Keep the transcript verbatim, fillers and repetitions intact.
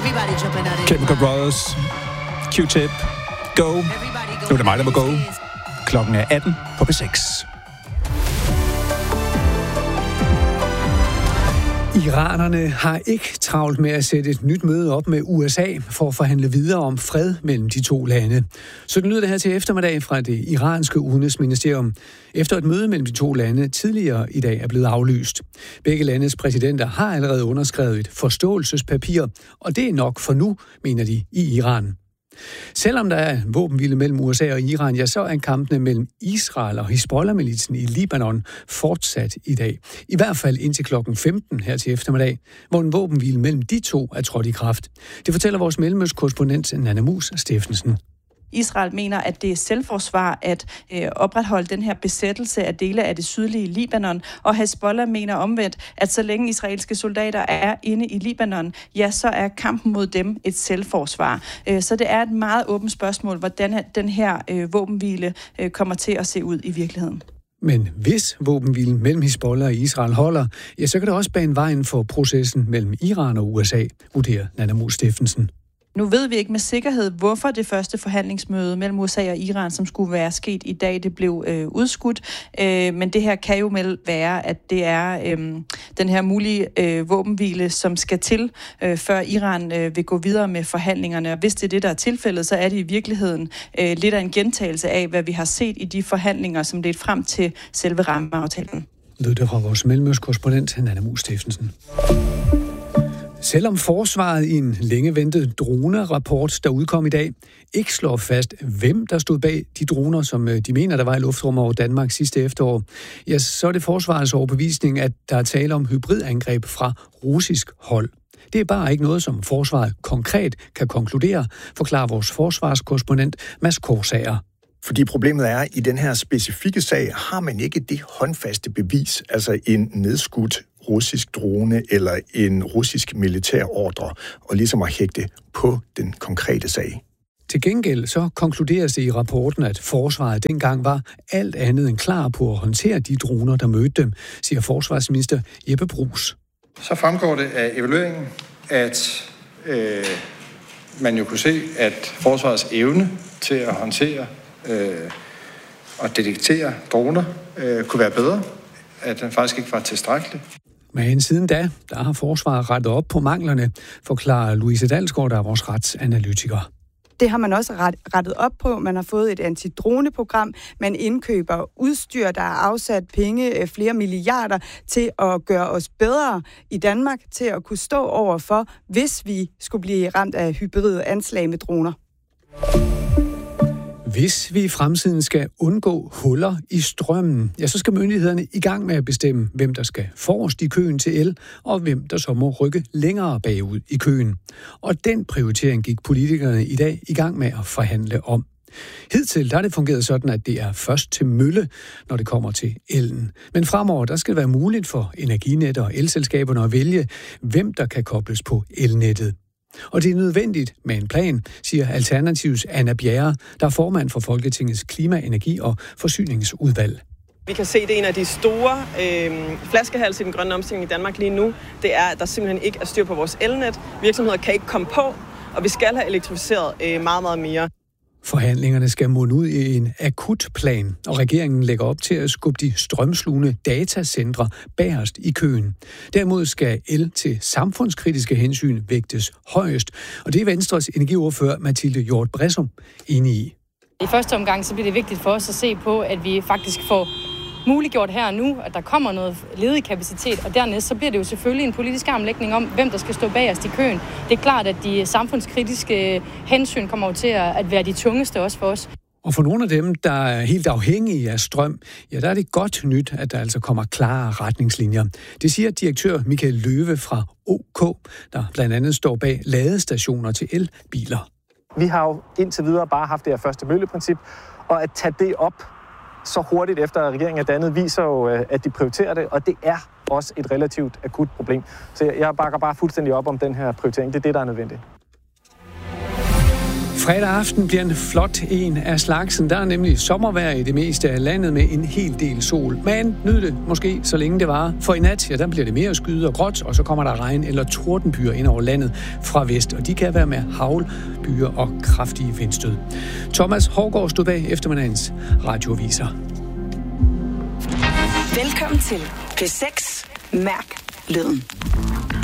Chemical Brothers, Q-Tip, Go. Nu er det mig, der må gå. Klokken er atten på P seks. Iranerne har ikke travlt med at sætte et nyt møde op med U S A for at forhandle videre om fred mellem de to lande. Så lyder det her til eftermiddag fra det iranske udenrigsministerium, efter et møde mellem de to lande tidligere i dag er blevet aflyst. Begge landes præsidenter har allerede underskrevet et forståelsespapir, og det er nok for nu, mener de i Iran. Selvom der er en våbenhvile mellem U S A og Iran, ja, så er kampene mellem Israel og Hizbollah-militsen i Libanon fortsat i dag. I hvert fald indtil klokken femten her til eftermiddag, hvor en våbenhvile mellem de to er trådt i kraft. Det fortæller vores mellemøstkorrespondent Nanna Mus Steffensen. Israel mener, at det er selvforsvar at øh, opretholde den her besættelse af dele af det sydlige Libanon, og Hezbollah mener omvendt, at så længe israelske soldater er inde i Libanon, ja, så er kampen mod dem et selvforsvar. Øh, så det er et meget åbent spørgsmål, hvordan den her øh, våbenhvile øh, kommer til at se ud i virkeligheden. Men hvis våbenhvilen mellem Hizbollah og Israel holder, ja, så kan det også bane vejen for processen mellem Iran og U S A, vurderer Nanna Mus Steffensen. Nu ved vi ikke med sikkerhed, hvorfor det første forhandlingsmøde mellem U S A og Iran, som skulle være sket i dag, det blev øh, udskudt. Øh, men det her kan jo med være, at det er øh, den her mulige øh, våbenhvile, som skal til, øh, før Iran øh, vil gå videre med forhandlingerne. Og hvis det er det, der er tilfældet, så er det i virkeligheden øh, lidt af en gentagelse af, hvad vi har set i de forhandlinger, som ledte frem til selve rammeaftalen. Lød det fra vores mellemøstkorrespondent Nanna Mus Steffensen. Selvom forsvaret i en længe ventet drone-rapport, der udkom i dag, ikke slår fast, hvem der stod bag de droner, som de mener, der var i luftrummet over Danmark sidste efterår, ja, så er det forsvarets overbevisning, at der er tale om hybridangreb fra russisk hold. Det er bare ikke noget, som forsvaret konkret kan konkludere, forklarer vores forsvarskorrespondent Mads Korsager. Fordi problemet er, at i den her specifikke sag har man ikke det håndfaste bevis, altså en nedskudt russisk drone eller en russisk militær ordre, og ligesom at hægte på den konkrete sag. Til gengæld så konkluderes det i rapporten, at forsvaret dengang var alt andet end klar på at håndtere de droner, der mødte dem, siger forsvarsminister Jeppe Bruus. Så fremgår det af evalueringen, at øh, man jo kunne se, at forsvarets evne til at håndtere øh, og detektere droner øh, kunne være bedre, at den faktisk ikke var tilstrækkelig. Men siden da, der har forsvaret rettet op på manglerne, forklarer Louise Dalsgaard, der er vores retsanalytiker. Det har man også ret, rettet op på. Man har fået et antidroneprogram. Man indkøber udstyr, der er afsat penge, flere milliarder, til at gøre os bedre i Danmark, til at kunne stå overfor, hvis vi skulle blive ramt af hybride anslag med droner. Hvis vi i fremtiden skal undgå huller i strømmen, ja, så skal myndighederne i gang med at bestemme, hvem der skal forrest i køen til el, og hvem der så må rykke længere bagud i køen. Og den prioritering gik politikerne i dag i gang med at forhandle om. Hidtil der er det fungeret sådan, at det er først til mølle, når det kommer til elen. Men fremover der skal det være muligt for Energinet og elselskaberne at vælge, hvem der kan kobles på elnettet. Og det er nødvendigt med en plan, siger Alternativs Anna Bjerre, der er formand for Folketingets Klima-, Energi- og Forsyningsudvalg. Vi kan se, at det er en af de store øh, flaskehalse i den grønne omstilling i Danmark lige nu. Det er, at der simpelthen ikke er styr på vores elnet. Virksomheder kan ikke komme på, og vi skal have elektrificeret øh, meget, meget mere. Forhandlingerne skal munde ud i en akutplan, og regeringen lægger op til at skubbe de strømslugende datacentre bagerst i køen. Derimod skal el til samfundskritiske hensyn vægtes højest, og det er Venstres energiordfører Mathilde Hjort Bressum enig i. I første omgang så bliver det vigtigt for os at se på, at vi faktisk får muliggjort her og nu, at der kommer noget ledig kapacitet, og dernæst så bliver det jo selvfølgelig en politisk armlægning om, hvem der skal stå bagerst i køen. Det er klart, at de samfundskritiske hensyn kommer til at være de tungeste også for os. Og for nogle af dem, der er helt afhængige af strøm, ja, der er det godt nyt, at der altså kommer klare retningslinjer. Det siger direktør Michael Løve fra O K, der blandt andet står bag ladestationer til elbiler. Vi har jo indtil videre bare haft det her første mølleprincip, og at tage det op så hurtigt efter, at regeringen er dannet, viser jo, at de prioriterer det, og det er også et relativt akut problem. Så jeg bakker bare fuldstændig op om den her prioritering. Det er det, der er nødvendigt. Fredag aften bliver en flot en af slagsen. Der er nemlig sommervejr i det meste af landet med en hel del sol. Men nyd det måske, så længe det varer. For i nat, ja, der bliver det mere skyde og gråt, og så kommer der regn eller tordenbyer ind over landet fra vest. Og de kan være med havl, byer og kraftige vindstød. Thomas Hårgaard stod bag eftermiddagens radioaviser. Velkommen til P seks. Mærk lyden.